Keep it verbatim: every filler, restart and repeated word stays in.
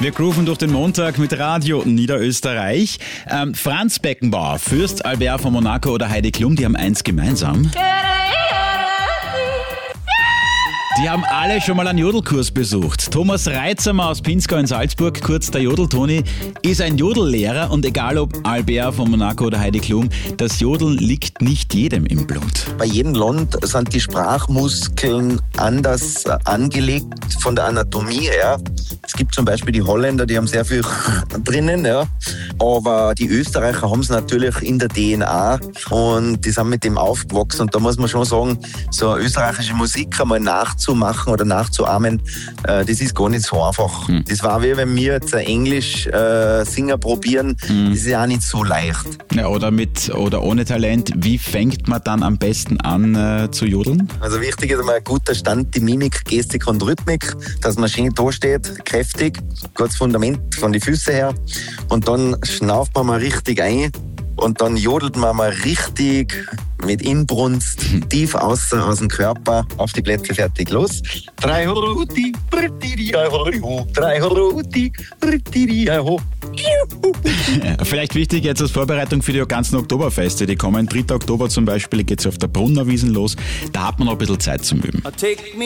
Wir grooven durch den Montag mit Radio Niederösterreich. Ähm, Franz Beckenbauer, Fürst Albert von Monaco oder Heidi Klum, die haben eins gemeinsam. Die haben alle schon mal einen Jodelkurs besucht. Thomas Reitsamer aus Pinzgau in Salzburg, kurz der Jodel-Toni, ist ein Jodellehrer und egal ob Albert von Monaco oder Heidi Klum, das Jodeln liegt nicht jedem im Blut. Bei jedem Land sind die Sprachmuskeln anders angelegt von der Anatomie her. Es gibt zum Beispiel die Holländer, die haben sehr viel drinnen, ja. Aber die Österreicher haben es natürlich in der D N A und die sind mit dem aufgewachsen. Und da muss man schon sagen, so eine österreichische Musik einmal nachzumachen oder nachzuahmen, äh, das ist gar nicht so einfach. Mhm. Das war wie wenn wir jetzt Englisch äh, singen probieren, mhm. Das ist ja auch nicht so leicht. Ja, oder mit oder ohne Talent, wie fängt man dann am besten an äh, zu jodeln? Also wichtig ist einmal ein guter Stand, die Mimik, Gestik und Rhythmik, dass man schön da steht, kräftig, gutes Fundament von den Füßen her und dann schnauft man mal richtig ein und dann jodelt man mal richtig mit Inbrunst tief aus, aus dem Körper auf die Plätze fertig. Los. Drei Ruti, drei Ruti, Vielleicht wichtig jetzt als Vorbereitung für die ganzen Oktoberfeste, die kommen. dritter Oktober zum Beispiel geht es auf der Brunnerwiesen los. Da hat man noch ein bisschen Zeit zum Üben.